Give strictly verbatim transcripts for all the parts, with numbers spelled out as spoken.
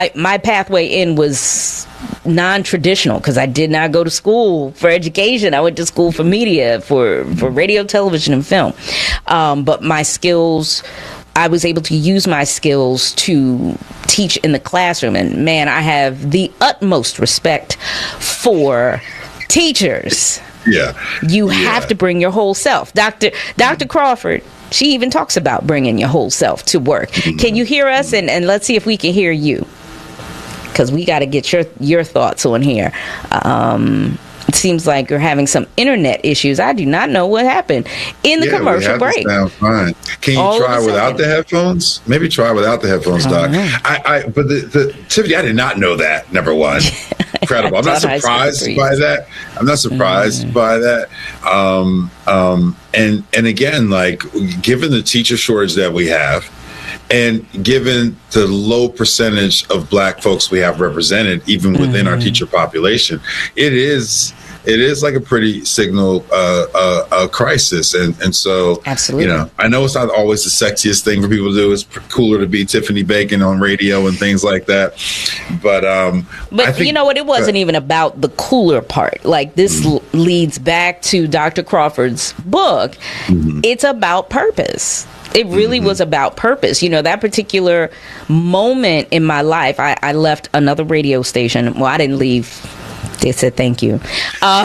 my pathway in was non-traditional because I did not go to school for education. I went to school for media, for, for radio, television, and film. Um, but my skills, I was able to use my skills to teach in the classroom. And man, I have the utmost respect for teachers. Yeah. You yeah. have to bring your whole self. Doctor Doctor Crawford, she even talks about bringing your whole self to work. Mm-hmm. Can you hear us? And, and let's see if we can hear you. Because we got to get your, your thoughts on here. Um, it seems like you're having some internet issues. I do not know what happened in the yeah, commercial we break. Sound fine. Can you All try without the headphones? Maybe try without the headphones, Doc. I, I, but the, the Tiffany, I did not know that. Number one, incredible. I'm not surprised by that. I'm not surprised mm. by that. Um, um, and and again, like given the teacher shortage that we have, and given the low percentage of Black folks we have represented, even within mm. our teacher population, it is it is like a pretty signal uh, uh, uh, crisis. And and so, absolutely, you know, I know it's not always the sexiest thing for people to do. It's cooler to be Tiffany Bacon on radio and things like that. But um, but I think, you know what? It wasn't uh, even about the cooler part. Like this mm. l- leads back to Doctor Crawford's book. Mm-hmm. It's about purpose. It really mm-hmm. was about purpose. You know, that particular moment in my life, I, I left another radio station. Well, I didn't leave. They said thank you. Uh,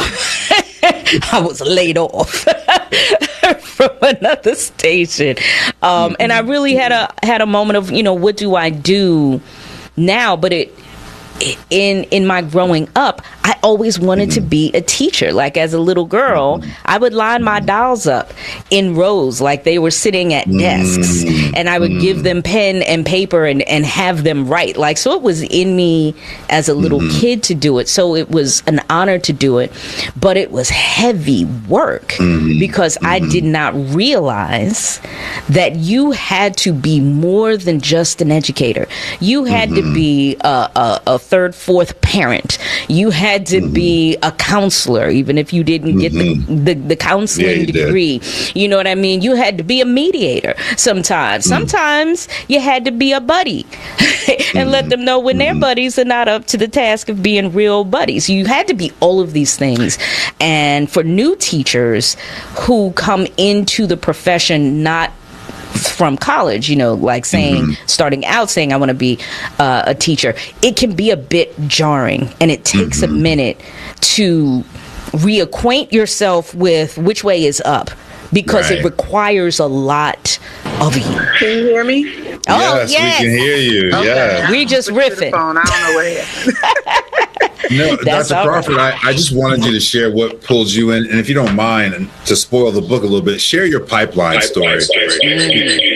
I was laid off from another station. Um, mm-hmm. And I really had a had a moment of, you know, what do I do now? But it in in my growing up, I always wanted mm-hmm. to be a teacher. Like as a little girl, mm-hmm. I would line my dolls up in rows like they were sitting at desks, mm-hmm. and I would mm-hmm. give them pen and paper and, and have them write. Like, so it was in me as a little mm-hmm. kid to do it. So it was an honor to do it, but it was heavy work mm-hmm. because mm-hmm. I did not realize that you had to be more than just an educator. You had mm-hmm. to be a, a, a third, fourth parent. You had to mm-hmm. be a counselor, even if you didn't get mm-hmm. the, the, the counseling yeah, degree. Did. You know what I mean? You had to be a mediator sometimes. Mm-hmm. Sometimes you had to be a buddy and mm-hmm. let them know when mm-hmm. their buddies are not up to the task of being real buddies. You had to be all of these things. And for new teachers who come into the profession not from college, you know, like saying, mm-hmm. starting out saying, I want to be uh, a teacher, it can be a bit jarring, and it takes mm-hmm. a minute to reacquaint yourself with which way is up, because right. it requires a lot of you. Can you hear me? Oh, yes, yes. we can hear you. Okay. Yeah. We just riffing. Phone. I don't know what happened. No, Doctor Crawford, right. I, I just wanted you to share what pulled you in, and if you don't mind, and to spoil the book a little bit, share your pipeline, pipeline story. story.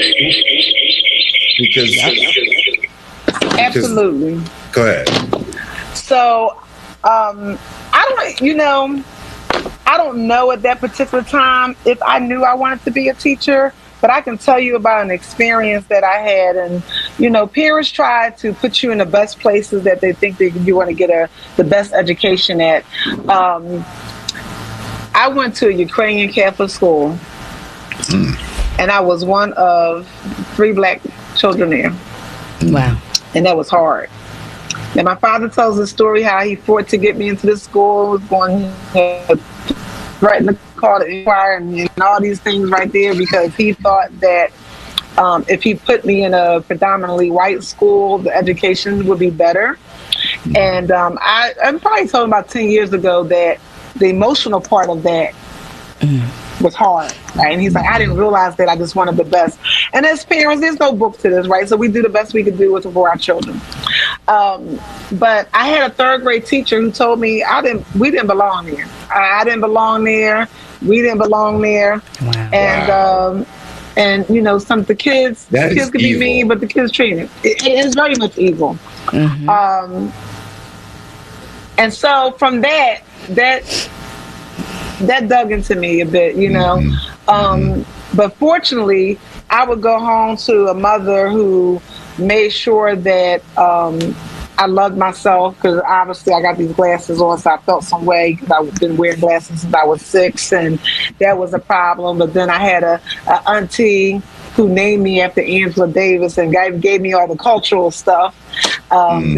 Because, absolutely. Because, go ahead. So, um, I don't, you know, I don't know at that particular time if I knew I wanted to be a teacher. But I can tell you about an experience that I had. And, you know, parents try to put you in the best places that they think that you want to get a, the best education at. Um, I went to a Ukrainian Catholic school, mm. and I was one of three Black children there. Wow. And that was hard. And my father tells the story how he fought to get me into this school, was going to write in the call to inquire and, and all these things right there, because he thought that um, if he put me in a predominantly white school, the education would be better. Mm-hmm. And um, I, I probably told him about ten years ago that the emotional part of that mm. was hard, right? And he's like, I didn't realize that. I just wanted the best. And as parents, there's no book to this, right? So we do the best we could do with for our children. Um, but I had a third grade teacher who told me I didn't. We didn't belong there. I, I didn't belong there. We didn't belong there. Wow. And wow. um, and you know, some of the kids, that the kids could evil. be mean, but the kids treated it. It is very much evil. Mm-hmm. Um, and so from that, that that dug into me a bit, you know. Mm-hmm. Um, mm-hmm. But fortunately, I would go home to a mother who made sure that um, I loved myself, because obviously I got these glasses on, so I felt some way, because I've been wearing glasses since I was six, and that was a problem. But then I had a, a auntie who named me after Angela Davis and gave, gave me all the cultural stuff. Um, Mm.